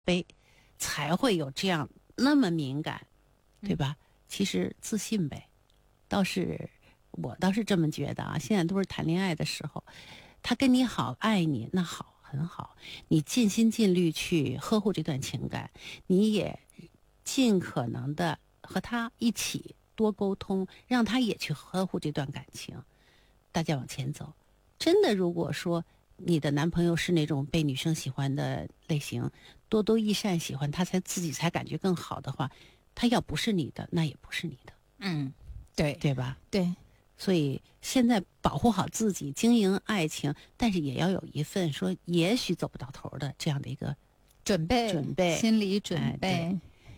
卑，才会有这样那么敏感，对吧？其实自信呗，我倒是这么觉得啊。现在都是谈恋爱的时候，他跟你好，爱你，那好，很好，你尽心尽力去呵护这段情感，你也尽可能的和他一起多沟通，让他也去呵护这段感情，大家往前走。真的，如果说你的男朋友是那种被女生喜欢的类型，多多益善，喜欢他自己才感觉更好的话，他要不是你的，那也不是你的。对吧？ 对， 所以现在保护好自己，经营爱情，但是也要有一份说也许走不到头的这样的一个准备，心理准备。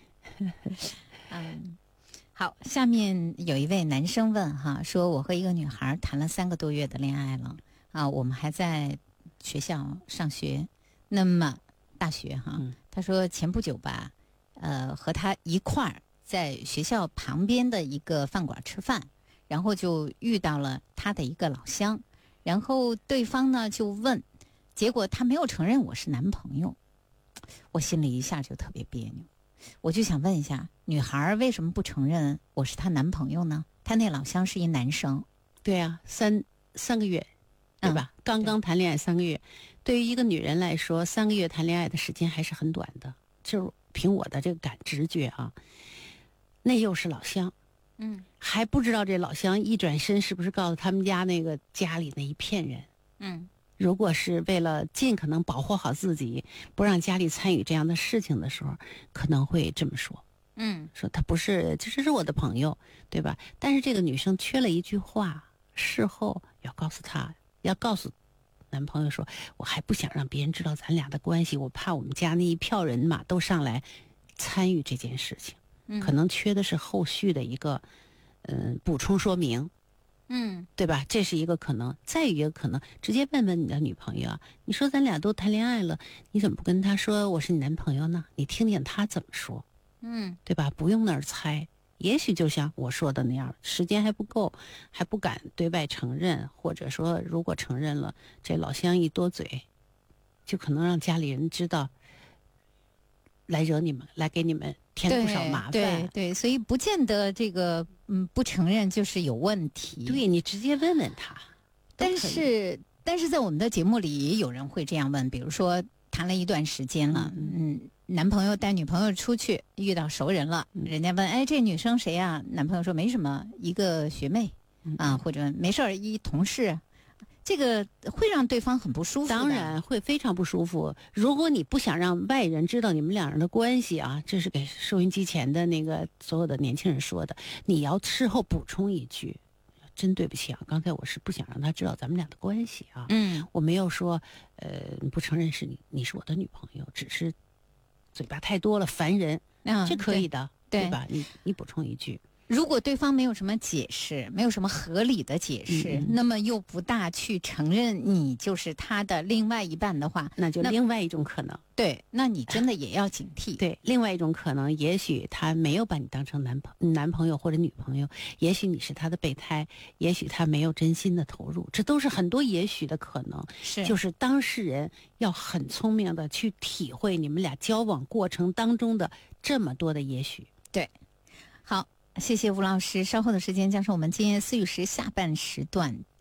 好，下面有一位男生问哈，说我和一个女孩谈了3个多月的恋爱了啊，我们还在学校上学，那么大学哈，他说前不久吧，和他一块儿在学校旁边的一个饭馆吃饭，然后就遇到了他的一个老乡，然后对方呢就问，结果他没有承认我是男朋友，我心里一下就特别别扭。我就想问一下，女孩为什么不承认我是她男朋友呢？她那老乡是一男生。 对啊，三个月，对吧？刚刚谈恋爱3个月，对于一个女人来说，3个月谈恋爱的时间还是很短的。就是凭我的这个直觉啊，那又是老乡，还不知道这老乡一转身是不是告诉他们家那个家里那一片人，如果是为了尽可能保护好自己，不让家里参与这样的事情的时候，可能会这么说。说他不是，这是我的朋友，对吧？但是这个女生缺了一句话，事后要告诉男朋友说，我还不想让别人知道咱俩的关系，我怕我们家那一票人马都上来参与这件事情。可能缺的是后续的一个补充说明。对吧？这是一个可能。再一个可能，直接问问你的女朋友啊，你说咱俩都谈恋爱了，你怎么不跟他说我是你男朋友呢？你听听他怎么说，对吧？不用那儿猜，也许就像我说的那样，时间还不够，还不敢对外承认，或者说如果承认了，这老乡一多嘴，就可能让家里人知道，来惹你们，来给你们添不少麻烦。 对，所以不见得这个不承认就是有问题。 对，你直接问问他。 但是在我们的节目里也有人会这样问，比如说谈了一段时间了，男朋友带女朋友出去遇到熟人了，人家问，哎，这女生谁啊？男朋友说没什么，一个学妹啊，或者没事儿一同事。这个会让对方很不舒服的。 当然会非常不舒服。如果你不想让外人知道你们两人的关系啊，这是给收音机前的那个所有的年轻人说的，你要事后补充一句，真对不起啊，刚才我是不想让他知道咱们俩的关系啊。我没有说你不承认是你是我的女朋友，只是嘴巴太多了烦人，这可以的，对吧？你补充一句。 如果对方没有什么解释，没有什么合理的解释，那么又不大去承认你就是他的另外一半的话， 那就另外一种可能。 对，那你真的也要警惕。 对，另外一种可能，也许他没有把你当成男朋友或者女朋友，也许你是他的备胎，也许他没有真心的投入，这都是很多也许的可能。就是当事人要很聪明的去体会你们俩交往过程当中的这么多的也许。 对，好。谢谢吴老师，稍后的时间将是我们今夜思雨时下半时段